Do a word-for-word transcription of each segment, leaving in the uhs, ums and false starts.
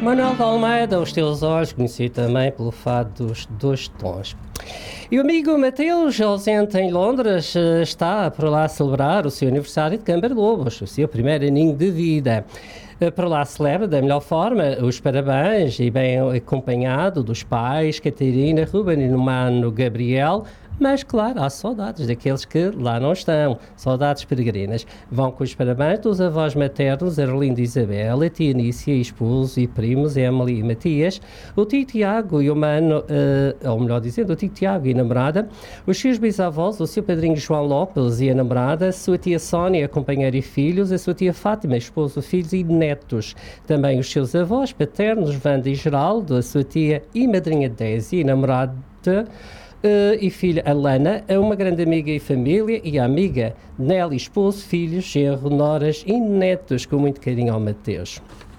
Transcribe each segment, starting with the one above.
Manuel de Almeida, Os Teus Olhos, conhecido também pelo fado dos dois tons. E o amigo Mateus, ausente em Londres, está por lá celebrar o seu aniversário de Câmara Lobos, o seu primeiro aninho de vida. Por lá celebra da melhor forma os parabéns e bem acompanhado dos pais Catarina, Ruben e Mano Gabriel. Mas, claro, há saudades daqueles que lá não estão, saudades peregrinas. Vão com os parabéns dos avós maternos Arlindo e Isabel, a tia Nícia, esposo e primos Emily e Matias, o tio Tiago e o mano, uh, ou melhor dizendo, o tio Tiago e a namorada, os seus bisavós, o seu padrinho João Lopes e a namorada, a sua tia Sónia, companheira e filhos, a sua tia Fátima, esposo, filhos e netos. Também os seus avós paternos, Wanda e Geraldo, a sua tia e madrinha Désia e namorada, Uh, e filha Alana, a uma grande amiga e família, e a amiga Nelly, esposo, filhos, genro, noras e netos, com muito carinho ao Mateus.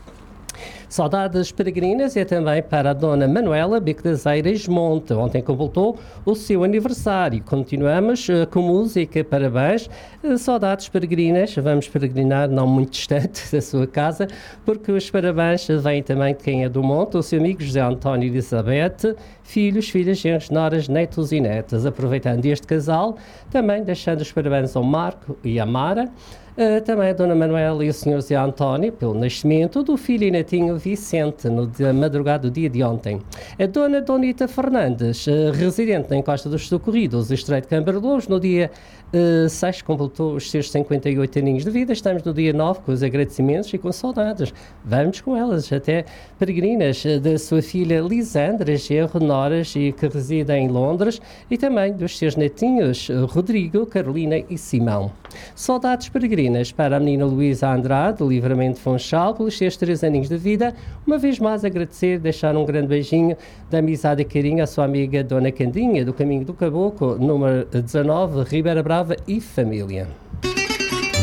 Saudades peregrinas é também para a dona Manuela Bico das Eiras Monte. Ontem completou o seu aniversário. Continuamos uh, com música, parabéns. Uh, saudades peregrinas, vamos peregrinar não muito distante da sua casa, porque os parabéns vêm também de quem é do Monte, o seu amigo José António e Elizabeth, filhos, filhas, genros, noras, netos e netas. Aproveitando este casal, também deixando os parabéns ao Marco e à Mara, Uh, também a Dona Manuela e o senhor Zé António pelo nascimento do filho e netinho Vicente no dia, madrugada do dia de ontem. A Dona Donita Fernandes, uh, residente na Encosta dos Socorridos, Estreito de Câmara de Lobos, no dia uh, seis completou os seus cinquenta e oito aninhos de vida. Estamos no dia nove com os agradecimentos e com saudades. Vamos com elas, até peregrinas, uh, da sua filha Lisandra, genro, noras e que reside em Londres, e também dos seus netinhos uh, Rodrigo, Carolina e Simão. Saudades peregrinas para a menina Luísa Andrade, do Livramento de Funchal, pelos seus três aninhos de vida. Uma vez mais agradecer, deixar um grande beijinho de amizade e carinho à sua amiga Dona Candinha, do Caminho do Caboclo, número dezanove, Ribeira Brava e família.